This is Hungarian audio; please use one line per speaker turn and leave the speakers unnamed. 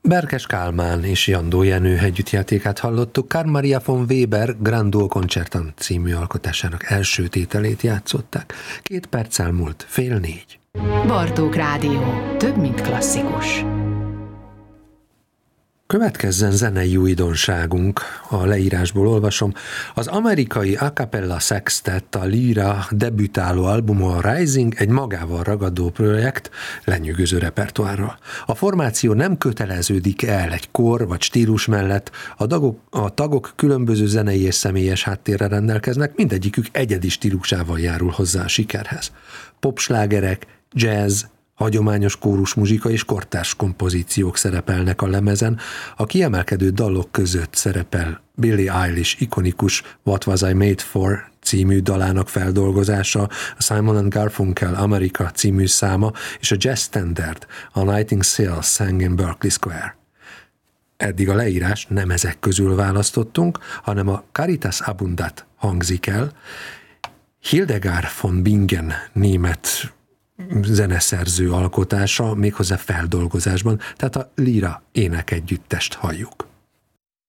Berkes Kálmán és Jandó Jenő együttjátékát hallottuk. Carl Maria von Weber Grand Duo Concertan című alkotásának első tételét játszották. 2 perccel múlt 3:30.
Bartók Rádió. Több, mint klasszikus.
Következzen zenei újdonságunk, a leírásból olvasom. Az amerikai a cappella sextet, a Lyra debütáló albuma a Rising egy magával ragadó projekt lenyűgöző repertoárral. A formáció nem köteleződik el egy kor vagy stílus mellett, a tagok különböző zenei és személyes háttérrel rendelkeznek, mindegyikük egyedi stílusával járul hozzá a sikerhez. Popslágerek, jazz, hagyományos kórusmuzsika és kortárs kompozíciók szerepelnek a lemezen, a kiemelkedő dalok között szerepel Billie Eilish ikonikus What Was I Made For című dalának feldolgozása, a Simon & Garfunkel America című száma és a jazz standard, a Nightingale Sang in Berkeley Square. Eddig a leírás nem ezek közül választottunk, hanem a Caritas Abundat hangzik el. Hildegard von Bingen német zeneszerző alkotása, méghozzá feldolgozásban, tehát a Lyra énekegyüttest halljuk.